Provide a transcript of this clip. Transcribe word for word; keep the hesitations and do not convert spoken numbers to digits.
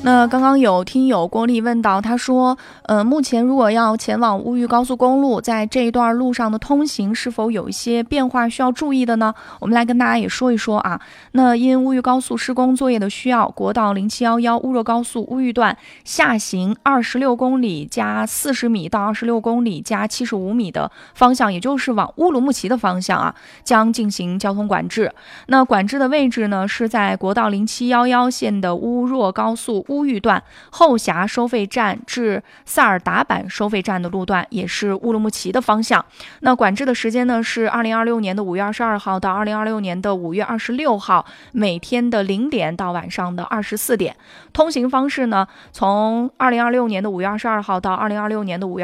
那刚刚有听友郭丽问到，他说，呃，目前如果要前往乌豫高速公路，在这一段路上的通行是否有一些变化需要注意的呢？我们来跟大家也说一说啊。那因乌豫高速施工作业的需要，国道零七一一乌若高速乌豫段下行二十六公里加四十米到二十六公里加七十五米的方向，也就是往乌鲁木齐的方向啊，将进行交通管制。那管制的位置呢，是在国道零七一一线的乌若高速乌豫段后峡收费站至萨尔达坂收费站的路段，也是乌鲁木齐的方向。那管制的时间呢，是二零二六年的五月二十二号到二零二六年的五月二十六号，每天的零点到晚上的二十四点。通行方式呢，从二零二六年的五月二十二号到二零二六年的五月